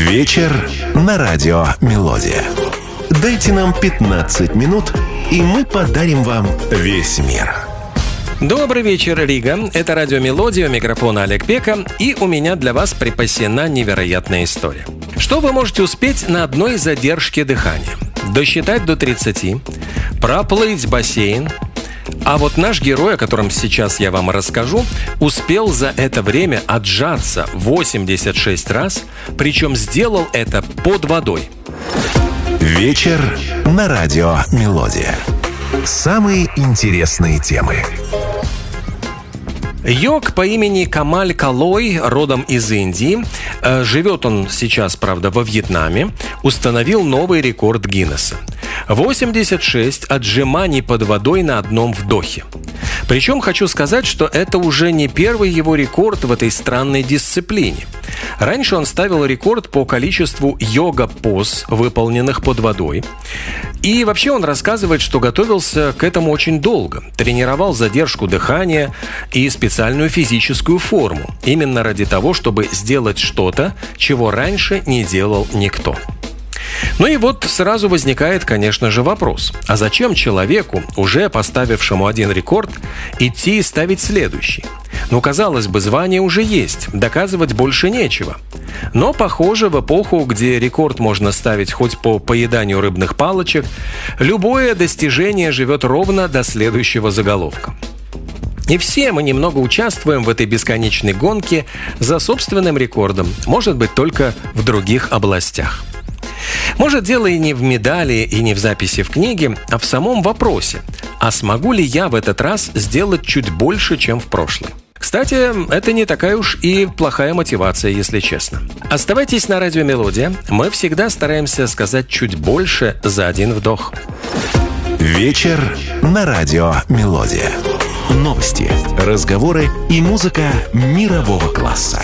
Вечер на радио «Мелодия». Дайте нам 15 минут, и мы подарим вам весь мир. Добрый вечер, Рига. Это радио «Мелодия», у микрофона Олег Пека. И у меня для вас припасена невероятная история. Что вы можете успеть на одной задержке дыхания? Досчитать до 30, проплыть бассейн. А вот наш герой, о котором сейчас я вам расскажу, успел за это время отжаться 86 раз, причем сделал это под водой. Вечер на радио «Мелодия». Самые интересные темы. Йог по имени Камаль Калой, родом из Индии, живет он сейчас, правда, во Вьетнаме, установил новый рекорд Гиннесса. 86 отжиманий под водой на одном вдохе. Причем хочу сказать, что это уже не первый его рекорд в этой странной дисциплине. Раньше он ставил рекорд по количеству йога-поз, выполненных под водой. И вообще он рассказывает, что готовился к этому очень долго. Тренировал задержку дыхания и специальную физическую форму. Именно ради того, чтобы сделать что-то, чего раньше не делал никто. Ну и вот сразу возникает, конечно же, вопрос. А зачем человеку, уже поставившему один рекорд, идти и ставить следующий? Ну, казалось бы, звание уже есть, доказывать больше нечего. Но, похоже, в эпоху, где рекорд можно ставить хоть по поеданию рыбных палочек, любое достижение живет ровно до следующего заголовка. И все мы немного участвуем в этой бесконечной гонке за собственным рекордом, может быть, только в других областях. Может, дело и не в медали, и не в записи в книге, а в самом вопросе: а смогу ли я в этот раз сделать чуть больше, чем в прошлый? Кстати, это не такая уж и плохая мотивация, если честно. Оставайтесь на радио «Мелодия». Мы всегда стараемся сказать чуть больше за один вдох. Вечер на радио «Мелодия». Новости, разговоры и музыка мирового класса.